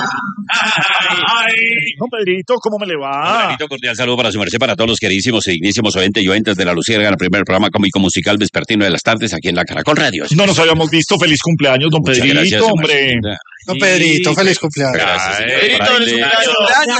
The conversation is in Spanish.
Don Pedrito, ¿cómo me le va? Pedrito, cordial saludo para su merced, para todos los queridísimos y dignísimos oyentes y oyentes de La Luciérnaga, el primer programa cómico musical vespertino de las tardes aquí en la Caracol Radio. No nos habíamos visto. Feliz cumpleaños, don Muchas Pedrito, gracias, hombre. merced. No, Pedrito, feliz cumpleaños. Gracias, señor Pedrito, Fraile. feliz cumpleaños.